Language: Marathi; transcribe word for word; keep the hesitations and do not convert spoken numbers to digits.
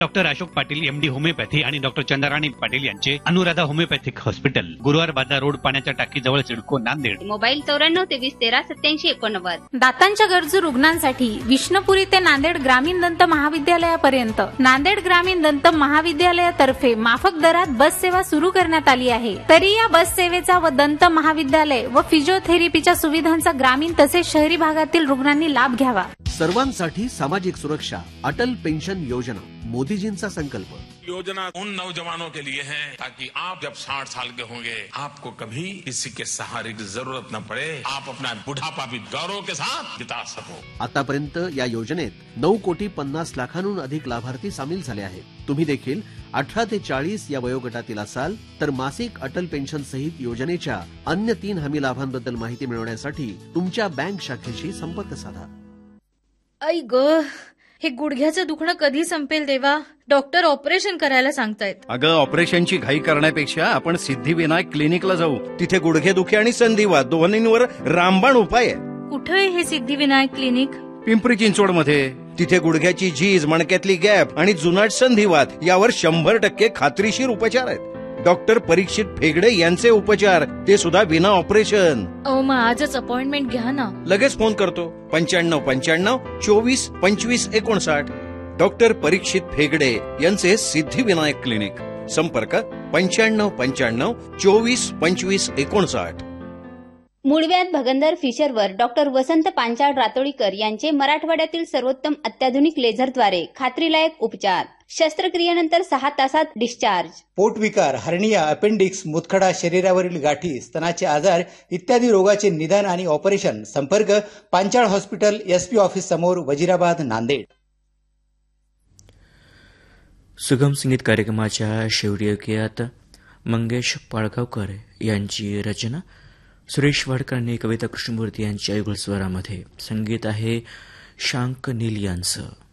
Doctor Ashok Patil MD homeopathy आणि डॉक्टर चंद्राराणी पाटील यांचे अनुराधा होमिओपॅथिक हॉस्पिटल, गुरुवार बाजार रोड, पाण्याच्या टाकीजवळ, सिडको, नांदेड. मोबाईल चौऱ्याण्णव तेवीस तेरा सत्याऐंशी एकोणनव्वद. दातांच्या गरजू रुग्णांसाठी विष्णुपुरी ते नांदेड ग्रामीण दंत महाविद्यालयापर्यंत नांदेड ग्रामीण दंत महाविद्यालयातर्फे माफक दरात बस सेवा सुरू करण्यात आली आहे. तरी या बस सेवेचा व दंत महाविद्यालय व फिजिओथेरपीच्या सुविधांचा ग्रामीण तसेच शहरी भागातील रुग्णांनी लाभ घ्यावा. सर्वांसाठी सामाजिक सुरक्षा, अटल पेंशन योजना, मोदीजींचा संकल्प. योजना उन नौजवानों के लिए है ताकि आप जब साठ साल के होंगे आपको कभी किसी के सहारे की जरूरत न पड़े, आप अपना बुढ़ापा भी गौरव के साथ बिता सको. आतापर्यंत या योजनेत नऊ कोटी पन्नास लाखांहून अधिक लाभार्थी सामील झाले आहेत. तुम्ही देखील अठरा ते चाळीस या वयोगटातील असाल तर मासिक अटल पेन्शन सहित योजनेच्या अन्य तीन हमी लाभांबद्दल माहिती मिळवण्यासाठी तुमच्या बँक शाखेशी संपर्क साधा. आई ग, हे गुडघ्याचं दुखणं कधी संपेल देवा? डॉक्टर ऑपरेशन करायला सांगतायत. अगं, ऑपरेशनची घाई करण्यापेक्षा आपण सिद्धिविनायक क्लिनिकला जाऊ. तिथे गुडघेदुखी आणि संधिवात दोन्हींवर रामबाण उपाय आहे. कुठे आहे हे सिद्धिविनायक क्लिनिक? पिंपरी चिंचवडमध्ये. तिथे गुडघ्याची झीज, मणक्यातली गॅप आणि जुनाट संधिवात यावर शंभर टक्के खात्रीशीर उपचार आहेत. डॉक्टर परीक्षित फेगडे यांचे उपचार, ते सुद्धा विना ऑपरेशन. अहो, मग आजच अपॉइंटमेंट घ्या ना. लगेच फोन करतो. पंच्याण्णव पंच्याण्णव चोवीस पंचवीस एकोणसाठ. डॉक्टर परीक्षित फेगडे यांचे सिद्धिविनायक क्लिनिक. संपर्क पंच्याण्णव पंच्याण्णव चोवीस पंचवीस एकोणसाठ. मूळव्याध भगंदर फिशरवर डॉक्टर वसंत पांचाळ रातोळीकर यांचे मराठवाड्यातील सर्वोत्तम अत्याधुनिक लेझरद्वारे खात्रीलायक उपचार. शस्त्रक्रियेनंतर सहा तासात डिस्चार्ज. पोटविकार, हर्निया, अपेंडिक्स, मुतखडा, शरीरावरील गाठी, स्तनाचे आजार इत्यादी रोगाचे निदान आणि ऑपरेशन. संपर्क पांचाळ हॉस्पिटल, एसपी ऑफिस समोर, वजिराबाद, नांदेड. सुगम संगीत कार्यक्रमाच्या शेवटी ऐकूयात मंगेश पाळगावकर यांची रचना, सुरेश वाडकर आणि कविता कृष्णमूर्ती यांच्या युगल स्वरामध्ये. संगीत आहे शांक नील यांचं.